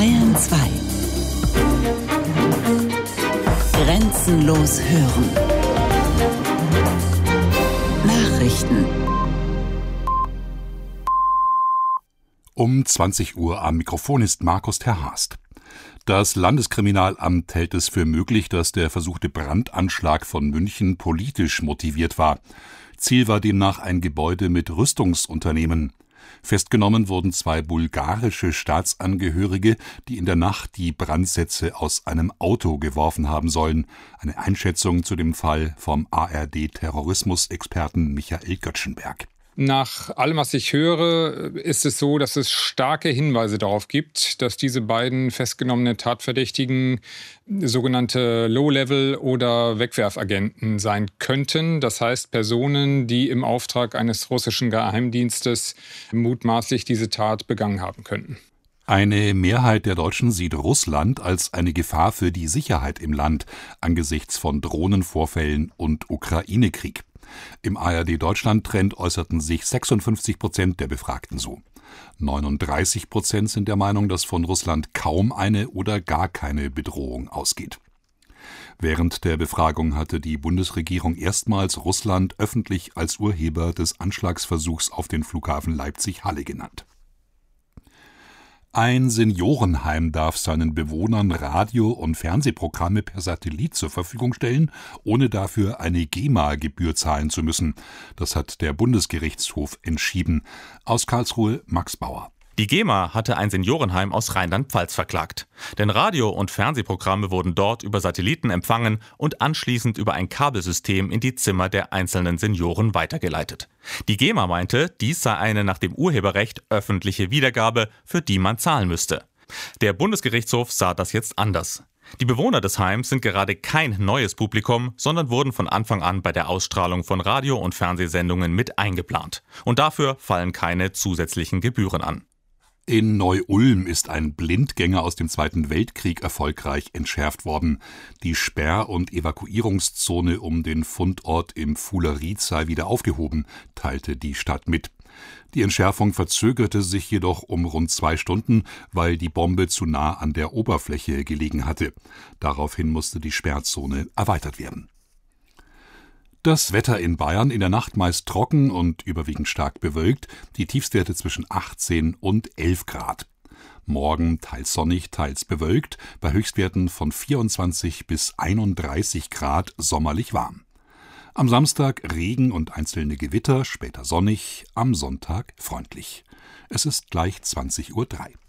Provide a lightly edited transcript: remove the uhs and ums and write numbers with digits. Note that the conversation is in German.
Bayern 2. Grenzenlos hören. Nachrichten. Um 20 Uhr am Mikrofon ist Markus Terhast. Das Landeskriminalamt hält es für möglich, dass der versuchte Brandanschlag von München politisch motiviert war. Ziel war demnach ein Gebäude mit Rüstungsunternehmen. Festgenommen wurden 2 bulgarische Staatsangehörige, die in der Nacht die Brandsätze aus einem Auto geworfen haben sollen. Eine Einschätzung zu dem Fall vom ARD-Terrorismusexperten Michael Göttschenberg. Nach allem, was ich höre, ist es so, dass es starke Hinweise darauf gibt, dass diese beiden festgenommenen Tatverdächtigen sogenannte Low-Level- oder Wegwerfagenten sein könnten. Das heißt Personen, die im Auftrag eines russischen Geheimdienstes mutmaßlich diese Tat begangen haben könnten. Eine Mehrheit der Deutschen sieht Russland als eine Gefahr für die Sicherheit im Land angesichts von Drohnenvorfällen und Ukraine-Krieg. Im ARD-Deutschland-Trend äußerten sich 56% der Befragten so. 39% sind der Meinung, dass von Russland kaum eine oder gar keine Bedrohung ausgeht. Während der Befragung hatte die Bundesregierung erstmals Russland öffentlich als Urheber des Anschlagsversuchs auf den Flughafen Leipzig-Halle genannt. Ein Seniorenheim darf seinen Bewohnern Radio- und Fernsehprogramme per Satellit zur Verfügung stellen, ohne dafür eine GEMA-Gebühr zahlen zu müssen. Das hat der Bundesgerichtshof entschieden. Aus Karlsruhe Max Bauer. Die GEMA hatte ein Seniorenheim aus Rheinland-Pfalz verklagt. Denn Radio- und Fernsehprogramme wurden dort über Satelliten empfangen und anschließend über ein Kabelsystem in die Zimmer der einzelnen Senioren weitergeleitet. Die GEMA meinte, dies sei eine nach dem Urheberrecht öffentliche Wiedergabe, für die man zahlen müsste. Der Bundesgerichtshof sah das jetzt anders. Die Bewohner des Heims sind gerade kein neues Publikum, sondern wurden von Anfang an bei der Ausstrahlung von Radio- und Fernsehsendungen mit eingeplant. Und dafür fallen keine zusätzlichen Gebühren an. In Neu-Ulm ist ein Blindgänger aus dem Zweiten Weltkrieg erfolgreich entschärft worden. Die Sperr- und Evakuierungszone um den Fundort im Fuhleried sei wieder aufgehoben, teilte die Stadt mit. Die Entschärfung verzögerte sich jedoch um rund 2 Stunden, weil die Bombe zu nah an der Oberfläche gelegen hatte. Daraufhin musste die Sperrzone erweitert werden. Das Wetter in Bayern in der Nacht meist trocken und überwiegend stark bewölkt, die Tiefstwerte zwischen 18 und 11 Grad. Morgen teils sonnig, teils bewölkt, bei Höchstwerten von 24 bis 31 Grad sommerlich warm. Am Samstag Regen und einzelne Gewitter, später sonnig, am Sonntag freundlich. Es ist gleich 20:03 Uhr.